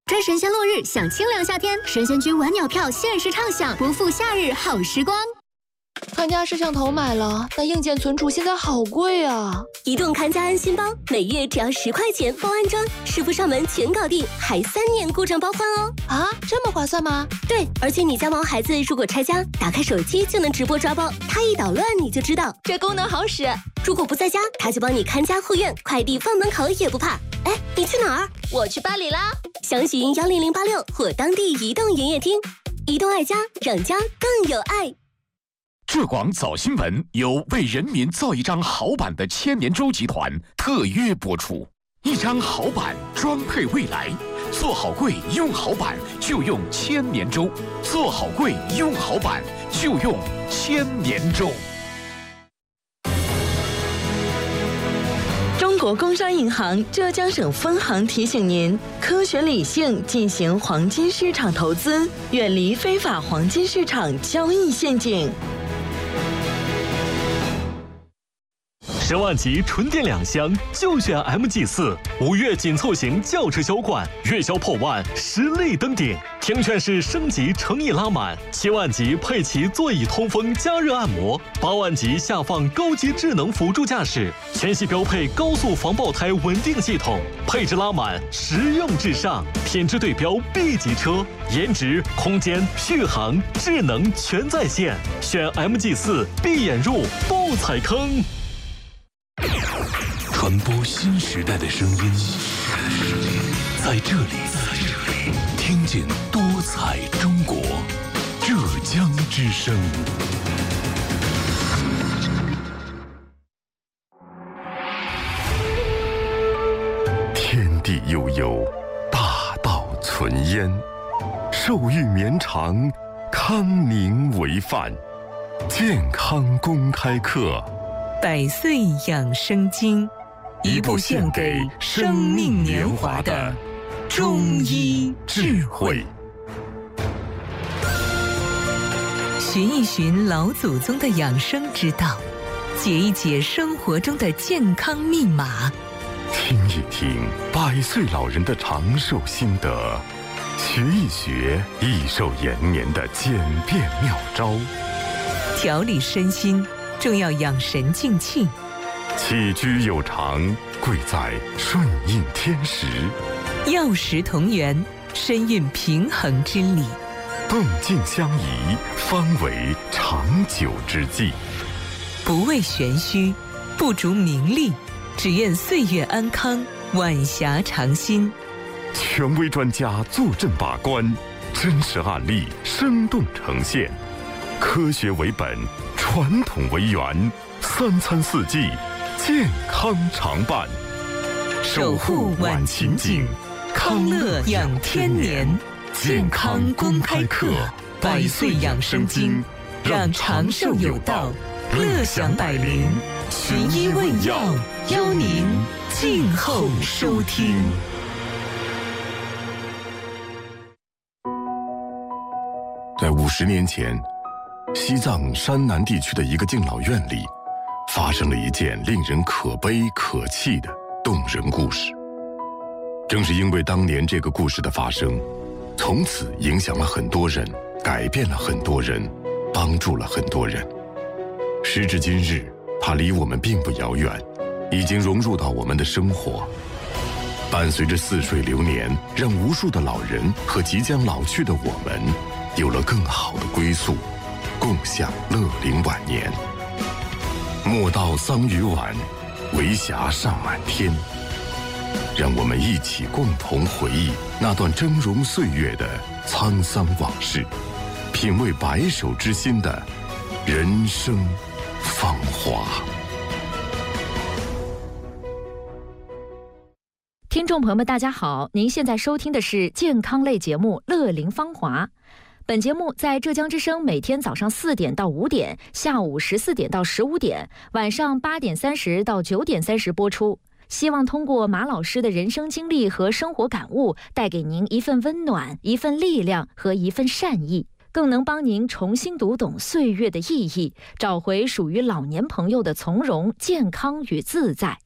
追神仙落日，享清凉夏天。神仙君晚鸟票限时畅享，不负夏日好时光。 看家摄像头买了，但硬件存储现在好贵啊！ 移动看家安心包，每月只要10块钱包安装，师傅上门全搞定，还3年故障包换哦！ 啊，这么划算吗？ 对，而且你家毛孩子如果拆家，打开手机就能直播抓包，他一捣乱你就知道， 这功能好使。 如果不在家，他就帮你看家护院，快递放门口也不怕。哎，你去哪儿？ 我去巴黎啦！ 详询10086或当地移动营业厅。移动爱家，让家更有爱。 浙广早新闻由为人民造一张好版的千年舟集团特约播出，一张好版装配未来，做好柜用好版就用千年舟，做好柜用好版就用千年舟。 中国工商银行浙江省分行提醒您：科学理性进行黄金市场投资，远离非法黄金市场交易陷阱。 10万级纯电2厢就选 MG4，5月紧凑型轿车销冠，月销破万，实力登顶。听劝式升级诚意拉满，7万级配齐座椅通风加热按摩，8万级下放高级智能辅助驾驶，全系标配高速防爆胎稳定系统，配置拉满，实用至上，品质对标 B 级车，颜值、空间、续航、智能全在线。选 MG4，闭眼入，不踩坑。 传播新时代的声音，在这里听见多彩中国，浙江之声。天地悠悠，大道存焉，寿育绵长，康宁为范。健康公开课 100岁养生经，一部献给生命年华的中医智慧。寻一寻老祖宗的养生之道，解一解生活中的健康密码， 听一听100岁老人的长寿心得，学一学益寿延年的简便妙招。 调理身心正要养神静气， 起居有常，贵在顺应天时。 药食同源，身蕴平衡之理。 动静相宜，方为长久之计。 不为玄虚，不逐名利，只愿岁月安康，晚霞长新。 权威专家坐镇把关，真实案例生动呈现，科学为本，传统为源，3餐4季，健康常伴。 守护晚晴景，康乐养天年。健康公开课，100岁养生经，让长寿有道，乐享百龄。寻医问药，邀您静候收听。 在50年前，西藏山南地区的一个敬老院里，发生了一件令人可悲可泣的动人故事。正是因为当年这个故事的发生，从此影响了很多人，改变了很多人，帮助了很多人。时至今日，它离我们并不遥远，已经融入到我们的生活，伴随着似水流年，让无数的老人和即将老去的我们有了更好的归宿，共享乐龄晚年。莫道桑榆晚，为霞尚满天。让我们一起共同回忆那段峥嵘岁月的沧桑往事，品味白首之心的人生芳华。 听众朋友们大家好，您现在收听的是健康类节目《乐龄芳华》。本节目在浙江之声每天早上4点到5点，下午14点到15点，晚上8点30到9点30播出。希望通过马老师的人生经历和生活感悟，带给您一份温暖、一份力量和一份善意，更能帮您重新读懂岁月的意义，找回属于老年朋友的从容、健康与自在。